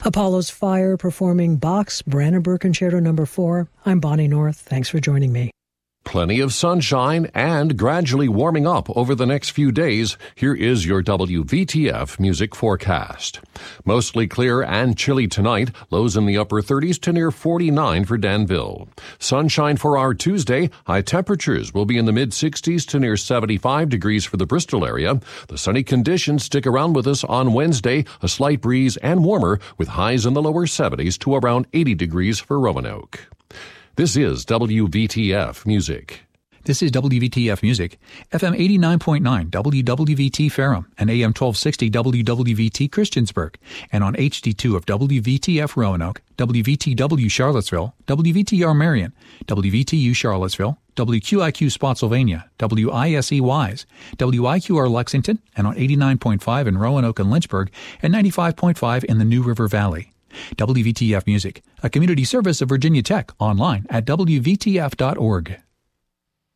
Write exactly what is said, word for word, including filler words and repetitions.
Apollo's Fire performing Bach's Brandenburg Concerto number four. I'm Bonnie North. Thanks for joining me. Plenty of sunshine and gradually warming up over the next few days. Here is your W V T F music forecast. Mostly clear and chilly tonight, lows in the upper thirties to near forty-nine for Danville. Sunshine for our Tuesday, high temperatures will be in the mid-sixties to near seventy-five degrees for the Bristol area. The sunny conditions stick around with us on Wednesday, a slight breeze and warmer with highs in the lower seventies to around eighty degrees for Roanoke. This is W V T F Music. This is W V T F Music, F M eighty-nine point nine W W V T Ferrum and A M twelve sixty W W V T Christiansburg, and on H D two of W V T F Roanoke, W V T W Charlottesville, W V T R Marion, W V T U Charlottesville, W Q I Q Spotsylvania, W I S E Wise, W I Q R Lexington, and on eighty-nine point five in Roanoke and Lynchburg, and ninety-five point five in the New River Valley. W V T F Music, a community service of Virginia Tech, online at W V T F dot org.